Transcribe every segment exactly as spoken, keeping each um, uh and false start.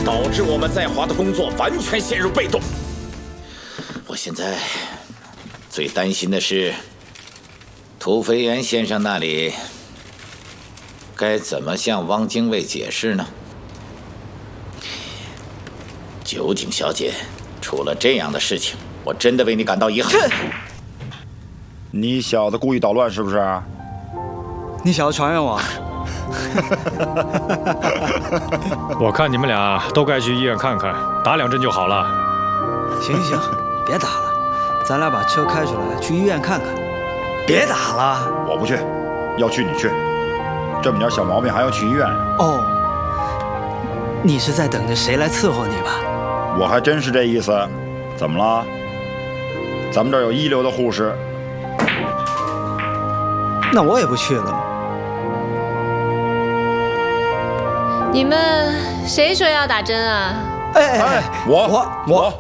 导致我们在华的工作完全陷入被动。我现在最担心的是，土肥原先生那里该怎么向汪精卫解释呢？酒井小姐，出了这样的事情，我真的为你感到遗憾。 你小子故意捣乱是不是？ 你小子传染我。 我看你们俩都该去医院看看，打两针就好了。 行行行，别打了，咱俩把车开出来，去医院看看。别打了， 我不去，要去你去。这么点小毛病还要去医院？ 哦，你是在等着谁来伺候你吧？ 我还真是这意思。怎么了？咱们这儿有一流的护士。 那我也不去了。 你们谁说要打针啊？ 哎哎哎， 我我我。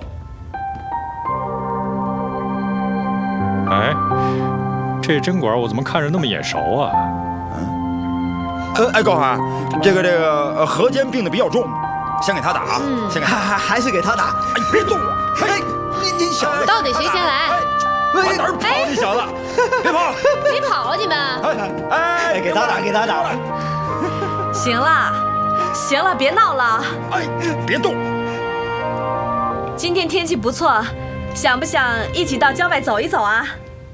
哎，这针管我怎么看着那么眼熟啊？ 嗯。呃，哎，高涵，这个这个呃河间病的比较重，先给他打，嗯、先给他， 还还是给他打。 哎，别动我！哎， 你你小子， 到底谁先来？ 往哪儿跑？你小子，别跑！ 别跑啊你们！ 哎，给他打，给他打。 行了。行了，别闹了！ 哎，别动！ 今天天气不错，想不想一起到郊外走一走啊？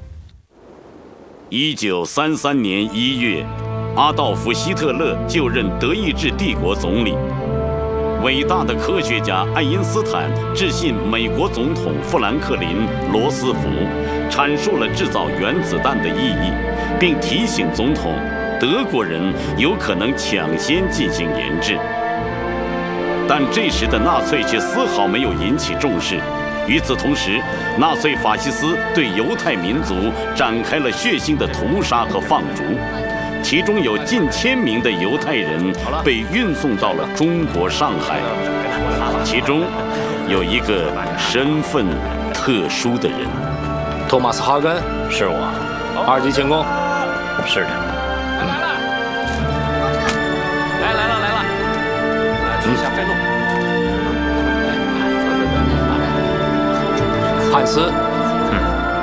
一九三三年一月，阿道夫·希特勒就任德意志帝国总理。伟大的科学家爱因斯坦致信美国总统富兰克林·罗斯福，阐述了制造原子弹的意义，并提醒总统，德国人有可能抢先进行研制。但这时的纳粹却丝毫没有引起重视。与此同时，纳粹法西斯对犹太民族展开了血腥的屠杀和放逐，其中有近千名的犹太人被运送到了中国上海，其中有一个身份特殊的人。 托马斯·哈根是我，二级进攻。是的。 来来了来了，注意下飞路。 汉斯。